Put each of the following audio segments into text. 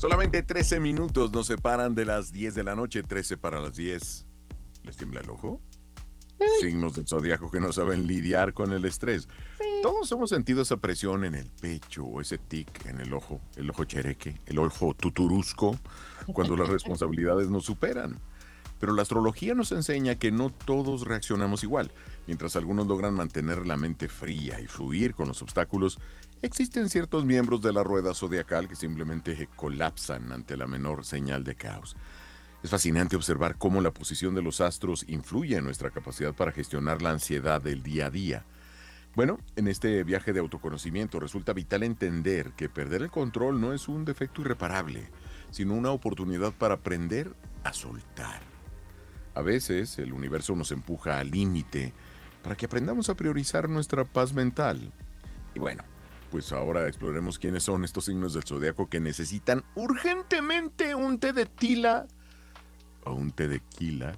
Solamente 13 minutos nos separan de las 10 de la noche, 13 para las 10. ¿Les tiembla el ojo? Ay, Signos del zodiaco que no saben lidiar con el estrés. sí. Todos hemos sentido esa presión en el pecho o ese tic en el ojo chereque, el ojo tuturusco, cuando las responsabilidades nos superan. Pero la astrología nos enseña que no todos reaccionamos igual. Mientras algunos logran mantener la mente fría y fluir con los obstáculos, existen ciertos miembros de la rueda zodiacal que simplemente colapsan ante la menor señal de caos. Es fascinante observar cómo la posición de los astros influye en nuestra capacidad para gestionar la ansiedad del día a día. Bueno, en este viaje de autoconocimiento resulta vital entender que perder el control no es un defecto irreparable, sino una oportunidad para aprender a soltar. A veces el universo nos empuja al límite para que aprendamos a priorizar nuestra paz mental. Y bueno, pues ahora exploremos quiénes son estos signos del zodiaco que necesitan urgentemente un té de tila o un té de quila,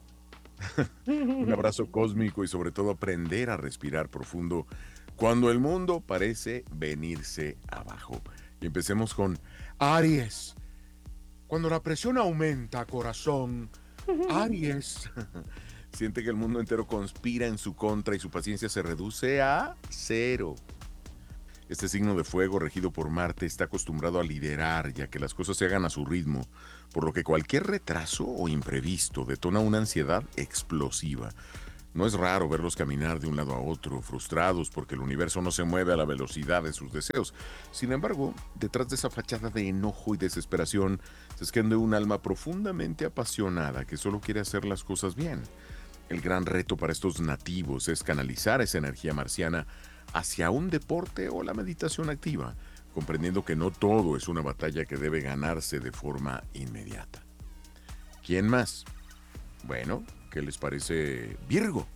un abrazo cósmico y sobre todo aprender a respirar profundo cuando el mundo parece venirse abajo. Y empecemos con Aries. Cuando la presión aumenta, corazón, Aries siente que el mundo entero conspira en su contra y su paciencia se reduce a cero. Este signo de fuego regido por Marte está acostumbrado a liderar y a que las cosas se hagan a su ritmo, por lo que cualquier retraso o imprevisto detona una ansiedad explosiva. No es raro verlos caminar de un lado a otro, frustrados porque el universo no se mueve a la velocidad de sus deseos. Sin embargo, detrás de esa fachada de enojo y desesperación se esconde un alma profundamente apasionada que solo quiere hacer las cosas bien. El gran reto para estos nativos es canalizar esa energía marciana hacia un deporte o la meditación activa, comprendiendo que no todo es una batalla que debe ganarse de forma inmediata. ¿Quién más? Bueno, ¿qué les parece Virgo?